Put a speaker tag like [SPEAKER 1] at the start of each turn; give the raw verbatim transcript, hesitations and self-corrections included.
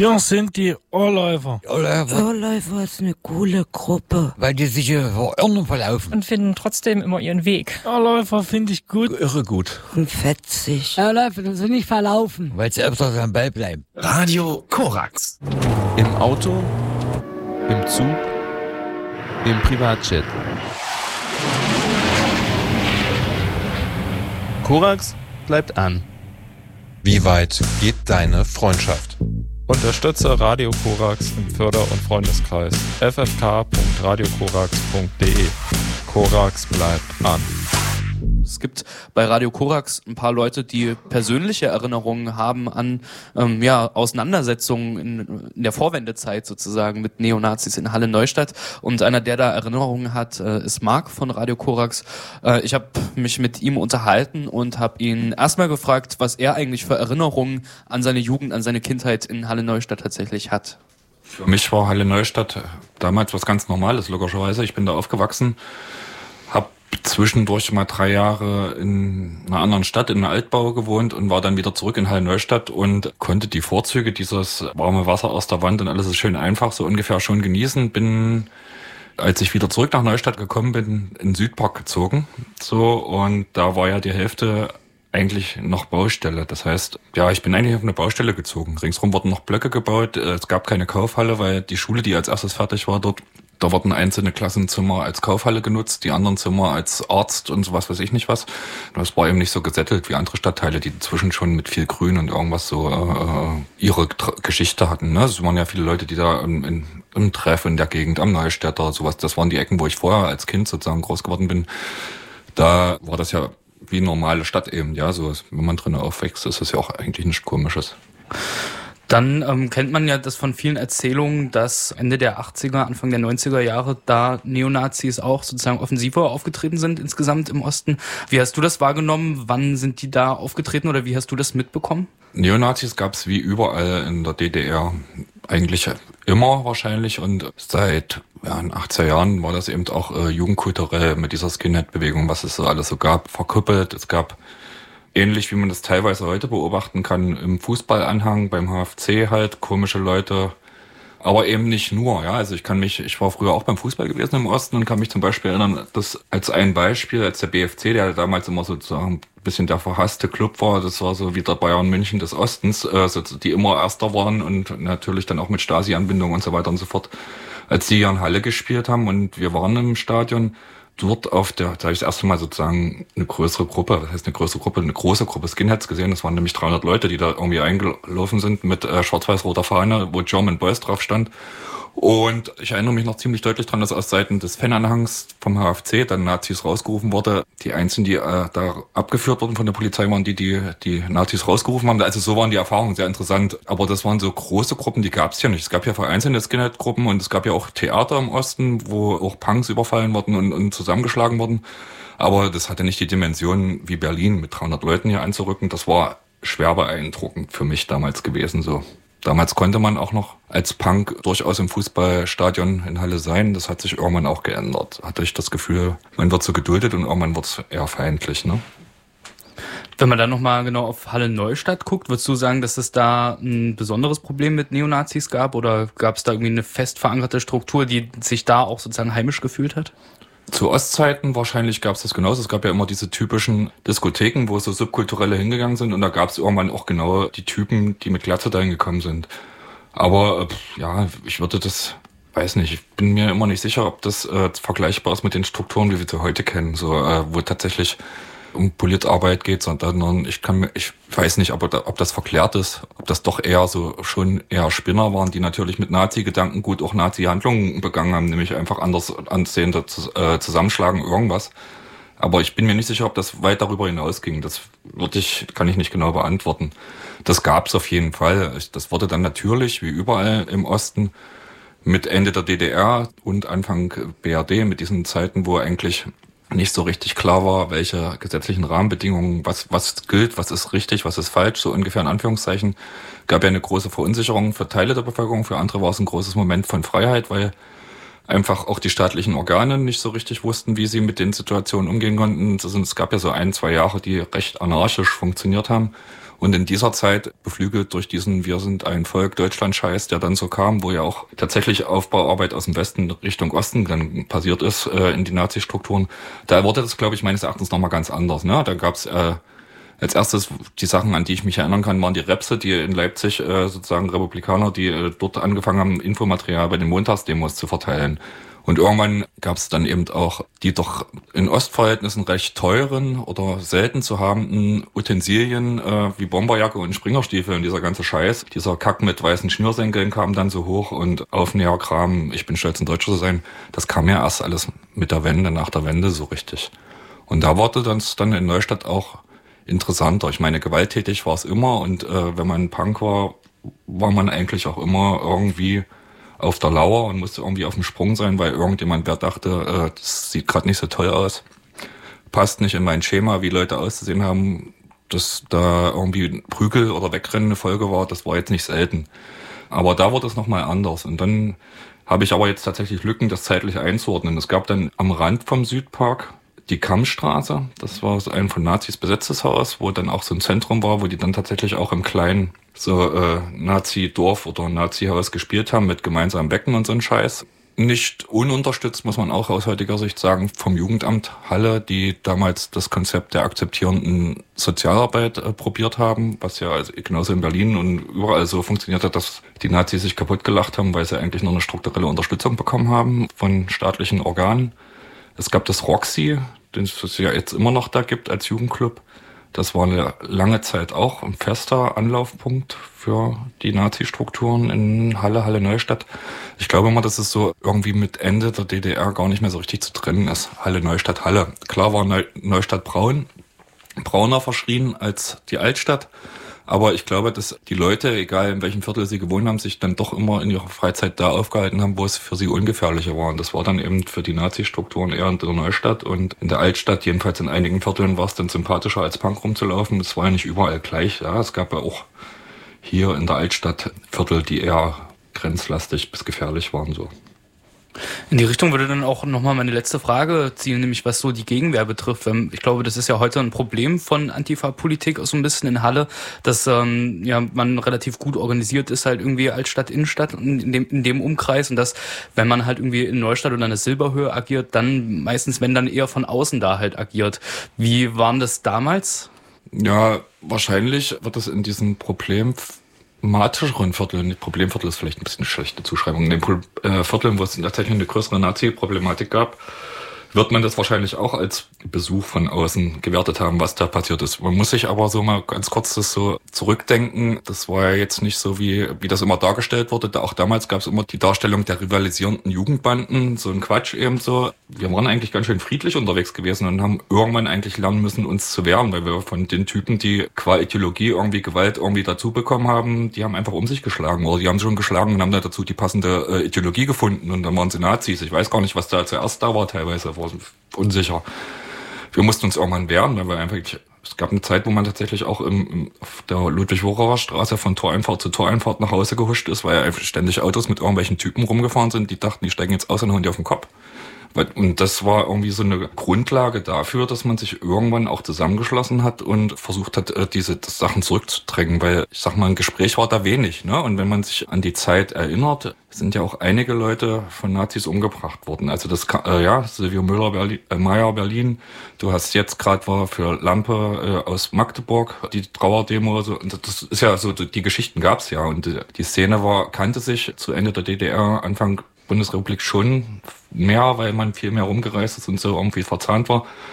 [SPEAKER 1] Wir sind die Ohrläufer.
[SPEAKER 2] Ohrläufer.
[SPEAKER 3] Ohrläufer ist eine coole Gruppe.
[SPEAKER 2] Weil die sich hier verirren verlaufen.
[SPEAKER 4] Und finden trotzdem immer ihren Weg.
[SPEAKER 1] Ohrläufer finde ich gut.
[SPEAKER 5] Irre gut.
[SPEAKER 3] Und fetzig.
[SPEAKER 6] Ohrläufer und so nicht verlaufen.
[SPEAKER 2] Weil sie öfters am Ball bleiben.
[SPEAKER 5] Radio Korax.
[SPEAKER 7] Im Auto, im Zug, im Privatjet. Korax bleibt an.
[SPEAKER 8] Wie weit geht deine Freundschaft?
[SPEAKER 9] Unterstütze Radio Korax im Förder- und Freundeskreis. f f k punkt radio korax punkt d e. Korax bleibt an.
[SPEAKER 10] Es gibt bei Radio Korax ein paar Leute, die persönliche Erinnerungen haben an ähm, ja, Auseinandersetzungen in, in der Vorwendezeit sozusagen mit Neonazis in Halle-Neustadt. Und einer, der da Erinnerungen hat, äh, ist Marc von Radio Korax. Äh, ich habe mich mit ihm unterhalten und habe ihn erstmal gefragt, was er eigentlich für Erinnerungen an seine Jugend, an seine Kindheit in Halle-Neustadt tatsächlich hat.
[SPEAKER 11] Für mich war Halle-Neustadt damals was ganz Normales, logischerweise. Ich bin da aufgewachsen, habe zwischendurch mal drei Jahre in einer anderen Stadt, in einem Altbau gewohnt und war dann wieder zurück in Halle-Neustadt und konnte die Vorzüge dieses warme Wasser aus der Wand und alles ist schön einfach so ungefähr schon genießen. Bin, als ich wieder zurück nach Neustadt gekommen bin, in den Südpark gezogen. So, und da war ja die Hälfte eigentlich noch Baustelle. Das heißt, ja, ich bin eigentlich auf eine Baustelle gezogen. Ringsrum wurden noch Blöcke gebaut. Es gab keine Kaufhalle, weil die Schule, die als erstes fertig war dort, da wurden einzelne Klassenzimmer als Kaufhalle genutzt, die anderen Zimmer als Arzt und sowas weiß ich nicht was. Das war eben nicht so gesättelt wie andere Stadtteile, die inzwischen schon mit viel Grün und irgendwas so äh, ihre Tr- Geschichte hatten. Ne? Es waren ja viele Leute, die da in, in, im Treff in der Gegend, am Neustädter, sowas. Das waren die Ecken, wo ich vorher als Kind sozusagen groß geworden bin. Da war das ja wie normale Stadt eben. Ja, so wenn man drin aufwächst, ist das ja auch eigentlich nichts Komisches.
[SPEAKER 10] Dann ähm, kennt man ja das von vielen Erzählungen, dass Ende der achtziger, Anfang der neunziger Jahre da Neonazis auch sozusagen offensiver aufgetreten sind insgesamt im Osten. Wie hast du das wahrgenommen? Wann sind die da aufgetreten oder wie hast du das mitbekommen?
[SPEAKER 11] Neonazis gab es wie überall in der D D R eigentlich immer wahrscheinlich und seit ja, in achtziger Jahren war das eben auch äh, jugendkulturell mit dieser Skinhead-Bewegung, was es so alles so gab, verküppelt. Es gab ähnlich wie man das teilweise heute beobachten kann, im Fußballanhang, beim H F C halt, komische Leute, aber eben nicht nur, ja, also ich kann mich, ich war früher auch beim Fußball gewesen im Osten und kann mich zum Beispiel erinnern, dass als ein Beispiel, als der B F C, der damals immer sozusagen ein bisschen der verhasste Club war, das war so wie der Bayern München des Ostens, also die immer Erster waren und natürlich dann auch mit Stasi-Anbindung und so weiter und so fort, als die hier in Halle gespielt haben und wir waren im Stadion, dort auf der, da habe ich das erste Mal sozusagen eine größere Gruppe, was heißt eine größere Gruppe, eine große Gruppe Skinheads gesehen. Das waren nämlich dreihundert Leute, die da irgendwie eingelaufen sind mit äh, schwarz-weiß-roter Fahne, wo German Boys drauf stand. Und ich erinnere mich noch ziemlich deutlich dran, dass aus Seiten des Fananhangs vom H F C dann Nazis rausgerufen wurde. Die einzigen, die äh, da abgeführt wurden von der Polizei, waren die, die die Nazis rausgerufen haben. Also so waren die Erfahrungen sehr interessant. Aber das waren so große Gruppen, die gab es ja nicht. Es gab ja vereinzelte Skinhead-Gruppen und es gab ja auch Theater im Osten, wo auch Punks überfallen wurden und, und zusammengeschlagen wurden. Aber das hatte nicht die Dimension wie Berlin mit dreihundert Leuten hier anzurücken. Das war schwer beeindruckend für mich damals gewesen so. Damals konnte man auch noch als Punk durchaus im Fußballstadion in Halle sein. Das hat sich irgendwann auch geändert. Hatte ich das Gefühl, man wird so geduldet und irgendwann wird es eher feindlich, ne?
[SPEAKER 10] Wenn man dann nochmal genau auf Halle-Neustadt guckt, würdest du sagen, dass es da ein besonderes Problem mit Neonazis gab? Oder gab es da irgendwie eine fest verankerte Struktur, die sich da auch sozusagen heimisch gefühlt hat?
[SPEAKER 11] Zu Ostzeiten wahrscheinlich gab es das genauso. Es gab ja immer diese typischen Diskotheken, wo so Subkulturelle hingegangen sind und da gab es irgendwann auch genau die Typen, die mit Glatze dahin gekommen sind. Aber ja, ich würde das, weiß nicht, ich bin mir immer nicht sicher, ob das äh, vergleichbar ist mit den Strukturen, wie wir sie heute kennen, so äh, wo tatsächlich um Politarbeit geht, sondern ich kann mir, ich weiß nicht, ob, ob das verklärt ist, ob das doch eher so schon eher Spinner waren, die natürlich mit Nazi-Gedanken gut auch Nazi-Handlungen begangen haben, nämlich einfach anders ansehende äh, zusammenschlagen, irgendwas. Aber ich bin mir nicht sicher, ob das weit darüber hinausging. Das würde ich, kann ich nicht genau beantworten. Das gab es auf jeden Fall. Das wurde dann natürlich, wie überall im Osten, mit Ende der D D R und Anfang B R D, mit diesen Zeiten, wo eigentlich nicht so richtig klar war, welche gesetzlichen Rahmenbedingungen, was was gilt, was ist richtig, was ist falsch, so ungefähr in Anführungszeichen, gab ja eine große Verunsicherung für Teile der Bevölkerung, für andere war es ein großes Moment von Freiheit, weil einfach auch die staatlichen Organe nicht so richtig wussten, wie sie mit den Situationen umgehen konnten. Es gab ja so ein, zwei Jahre, die recht anarchisch funktioniert haben Und in dieser Zeit, beflügelt durch diesen Wir sind ein Volk Deutschland-Scheiß, der dann so kam, wo ja auch tatsächlich Aufbauarbeit aus dem Westen Richtung Osten dann passiert ist äh, in die Nazi-Strukturen, da wurde das, glaube ich, meines Erachtens nochmal ganz anders. Ne? Da gab's äh, als erstes die Sachen, an die ich mich erinnern kann, waren die Repse, die in Leipzig äh, sozusagen Republikaner, die äh, dort angefangen haben, Infomaterial bei den Montagsdemos zu verteilen. Und irgendwann gab es dann eben auch die doch in Ostverhältnissen recht teuren oder selten zu habenden Utensilien äh, wie Bomberjacke und Springerstiefel und dieser ganze Scheiß. Dieser Kack mit weißen Schnürsenkeln kam dann so hoch und Aufnäherkram, ich bin stolz, ein Deutscher zu sein, das kam ja erst alles mit der Wende, nach der Wende so richtig. Und da wurde das dann in Neustadt auch interessanter. Ich meine, gewalttätig war es immer und äh, wenn man Punk war, war man eigentlich auch immer irgendwie auf der Lauer und musste irgendwie auf dem Sprung sein, weil irgendjemand, wer dachte, äh, das sieht gerade nicht so toll aus, passt nicht in mein Schema, wie Leute auszusehen haben, dass da irgendwie Prügel oder Wegrennen eine Folge war, das war jetzt nicht selten. Aber da wurde es nochmal anders. Und dann habe ich aber jetzt tatsächlich Lücken, das zeitlich einzuordnen. Es gab dann am Rand vom Südpark die Kammstraße, das war so ein von Nazis besetztes Haus, wo dann auch so ein Zentrum war, wo die dann tatsächlich auch im kleinen so äh, Nazi-Dorf oder Nazi-Haus gespielt haben mit gemeinsamen Becken und so ein Scheiß. Nicht ununterstützt, muss man auch aus heutiger Sicht sagen, vom Jugendamt Halle, die damals das Konzept der akzeptierenden Sozialarbeit äh, probiert haben, was ja also genauso in Berlin und überall so funktioniert hat, dass die Nazis sich kaputt gelacht haben, weil sie eigentlich nur eine strukturelle Unterstützung bekommen haben von staatlichen Organen. Es gab das Roxy, den es ja jetzt immer noch da gibt als Jugendclub. Das war eine lange Zeit auch ein fester Anlaufpunkt für die Nazi-Strukturen in Halle, Halle-Neustadt. Ich glaube immer, dass es so irgendwie mit Ende der D D R gar nicht mehr so richtig zu trennen ist. Halle-Neustadt, Halle. Klar war Neu- Neustadt braun, brauner verschrien als die Altstadt. Aber ich glaube, dass die Leute, egal in welchem Viertel sie gewohnt haben, sich dann doch immer in ihrer Freizeit da aufgehalten haben, wo es für sie ungefährlicher war. Und das war dann eben für die Nazi-Strukturen eher in der Neustadt. Und in der Altstadt, jedenfalls in einigen Vierteln, war es dann sympathischer, als Punk rumzulaufen. Es war ja nicht überall gleich. Ja, es gab ja auch hier in der Altstadt Viertel, die eher grenzlastig bis gefährlich waren, so.
[SPEAKER 10] In die Richtung würde dann auch nochmal meine letzte Frage ziehen, nämlich was so die Gegenwehr betrifft. Ich glaube, das ist ja heute ein Problem von Antifa-Politik so ein bisschen in Halle, dass ähm, ja man relativ gut organisiert ist, halt irgendwie Altstadt, Innenstadt in dem, in dem Umkreis und dass, wenn man halt irgendwie in Neustadt oder in der Silberhöhe agiert, dann meistens, wenn dann eher von außen da halt agiert. Wie war das damals?
[SPEAKER 11] Ja, wahrscheinlich wird es in diesem Problem problematischeren Vierteln, Problemviertel ist vielleicht ein bisschen eine schlechte Zuschreibung, in den äh, Vierteln, wo es tatsächlich eine größere Nazi-Problematik gab, wird man das wahrscheinlich auch als Besuch von außen gewertet haben, was da passiert ist. Man muss sich aber so mal ganz kurz das so zurückdenken. Das war ja jetzt nicht so, wie wie das immer dargestellt wurde. Auch damals gab es immer die Darstellung der rivalisierenden Jugendbanden, so ein Quatsch eben so. Wir waren eigentlich ganz schön friedlich unterwegs gewesen und haben irgendwann eigentlich lernen müssen, uns zu wehren, weil wir von den Typen, die qua Ideologie irgendwie Gewalt irgendwie dazu bekommen haben, die haben einfach um sich geschlagen oder die haben schon geschlagen und haben da dazu die passende äh, Ideologie gefunden und dann waren sie Nazis. Ich weiß gar nicht, was da zuerst da war teilweise. Unsicher. Wir mussten uns irgendwann wehren, weil wir einfach, es gab eine Zeit, wo man tatsächlich auch im, im, auf der Ludwig-Wucherer Straße von Toreinfahrt zu Toreinfahrt nach Hause gehuscht ist, weil einfach ständig Autos mit irgendwelchen Typen rumgefahren sind, die dachten, die steigen jetzt aus und hauen die auf den Kopf. Und das war irgendwie so eine Grundlage dafür, dass man sich irgendwann auch zusammengeschlossen hat und versucht hat, diese Sachen zurückzudrängen, weil ich sag mal, ein Gespräch war da wenig, ne? Und wenn man sich an die Zeit erinnert, sind ja auch einige Leute von Nazis umgebracht worden. Also das, äh, ja, Silvio Müller, Berlin, äh, Meyer, Berlin. Du hast jetzt gerade war für Lampe äh, aus Magdeburg die Trauerdemo. So, und das ist ja so, die Geschichten gab's ja und die, die Szene war kannte sich zu Ende der D D R, Anfang Bundesrepublik schon mehr, weil man viel mehr rumgereist ist und so irgendwie verzahnt war.